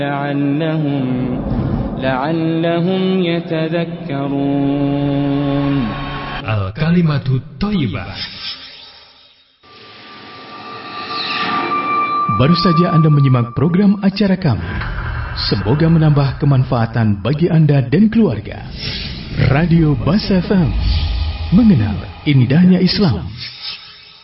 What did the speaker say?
لعلهم يتذكرون. Al-Kalimatut Thayyibah. Baru saja Anda menyimak program acara kami. Semoga menambah kemanfaatan bagi Anda dan keluarga. Radio Bas FM, mengenal indahnya Islam.